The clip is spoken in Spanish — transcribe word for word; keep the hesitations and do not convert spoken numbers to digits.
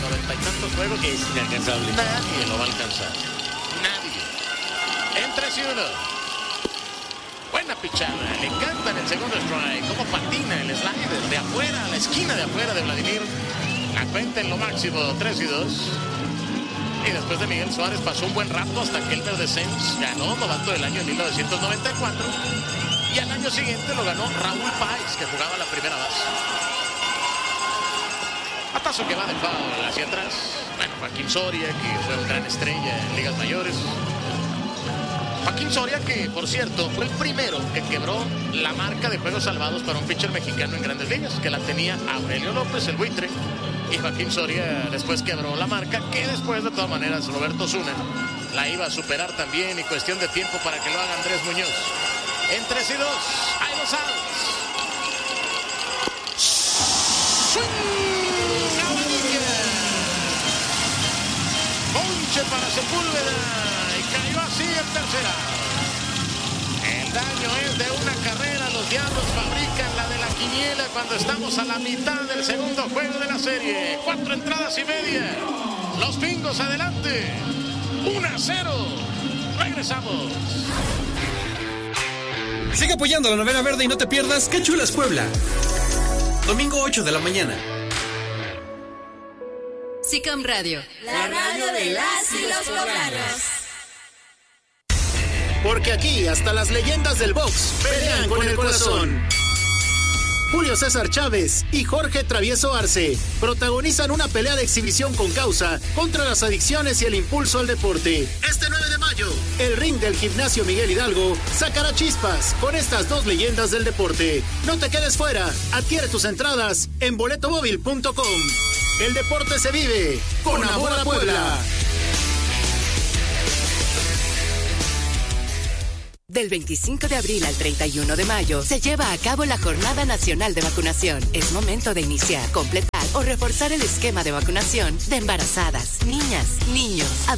noventa y tantos juegos. Es inalcanzable. Nadie lo va a alcanzar. Nadie. En tres y uno. Buena pichada. Le encanta en el segundo strike. Cómo patina el slider de afuera, a la esquina de afuera de Vladimir. La cuenta en lo máximo, tres y dos. Y después de Miguel Suárez pasó un buen rato hasta que Elmer Descens ganó novato del año en mil novecientos noventa y cuatro. Y al año siguiente lo ganó Raúl Páez, que jugaba la primera base. Batazo que va de foul hacia atrás. Bueno, Joaquín Soria, que fue una gran estrella en ligas mayores. Joaquín Soria, que por cierto fue el primero que quebró la marca de juegos salvados para un pitcher mexicano en Grandes Ligas, que la tenía Aurelio López, el buitre. Y Joaquín Soria después quebró la marca, que después de todas maneras Roberto Osuna la iba a superar también, y cuestión de tiempo para que lo haga Andrés Muñoz. En tres y dos, hay los outs. Swing a la línea. Ponche para Sepúlveda y cayó así en tercera. El daño es de una carrera. Los Diablos fabrican la de la quiniela cuando estamos a la mitad del segundo juego de la serie. Cuatro entradas y media. Los Pingos adelante. uno a cero. Regresamos. Sigue apoyando la novena verde y no te pierdas Qué Chula es Puebla. Domingo ocho de la mañana. S I C A M Radio, la radio de las y los poblanos. Porque aquí hasta las leyendas del box pelean con el corazón. Julio César Chávez y Jorge Travieso Arce protagonizan una pelea de exhibición con causa contra las adicciones y el impulso al deporte. Este nueve de mayo, el ring del Gimnasio Miguel Hidalgo sacará chispas con estas dos leyendas del deporte. No te quedes fuera, adquiere tus entradas en boleto móvil punto com. El deporte se vive con amor a Puebla. Del veinticinco de abril al treinta y uno de mayo se lleva a cabo la Jornada Nacional de Vacunación. Es momento de iniciar, completar o reforzar el esquema de vacunación de embarazadas, niñas, niños,